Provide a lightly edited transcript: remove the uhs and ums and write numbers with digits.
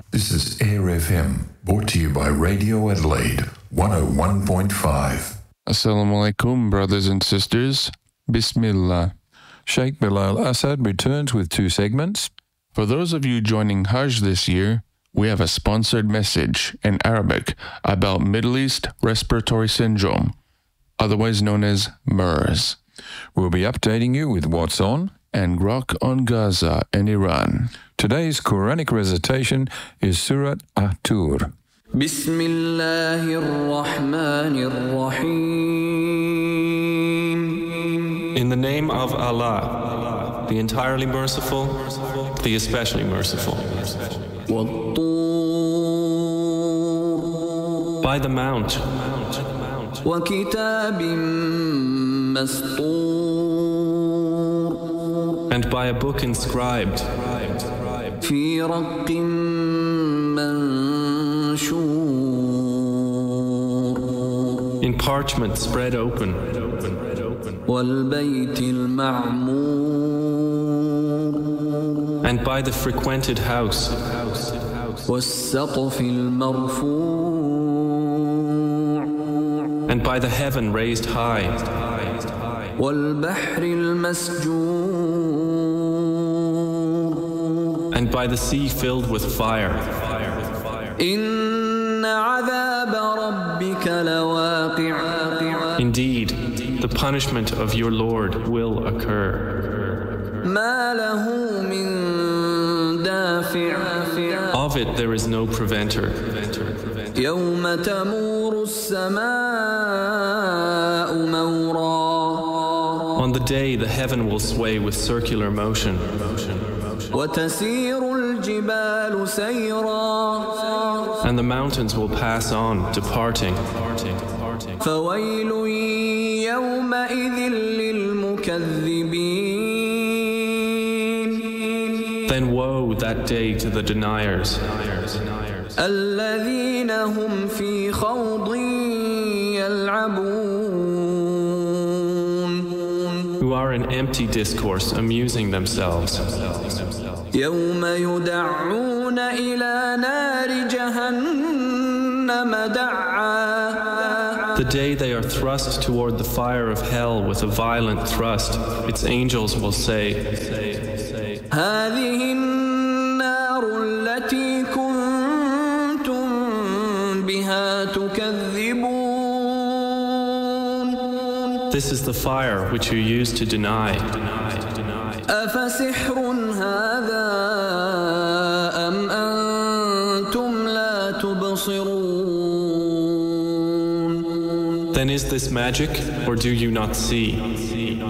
This is Air FM, brought to you by Radio Adelaide 101.5. Assalamu alaikum, brothers and sisters. Bismillah. Sheikh Bilal Assad returns with 2 segments. For those of you joining Hajj this year, we have a sponsored message in Arabic about Middle East respiratory syndrome, otherwise known as MERS. We'll be updating you with what's on and Grok on Gaza and Iran. Today's Quranic recitation is Surat At-Tur. Bismillahir-Rahmanir-Rahim. In the name of Allah, the entirely merciful, the especially merciful. By the Mount, and by a book inscribed in parchment spread open, and by the frequented house, and by the heaven raised high, and by the sea filled with fire. Indeed, the punishment of your Lord will occur. Of it there is no preventer. On the day the heaven will sway with circular motion, and the mountains will pass on, departing. Then woe that day to the deniers, who are in empty discourse, amusing themselves. The day they are thrust toward the fire of hell with a violent thrust, its angels will say, this is the fire which you used to deny. Then is this magic, or do you not see?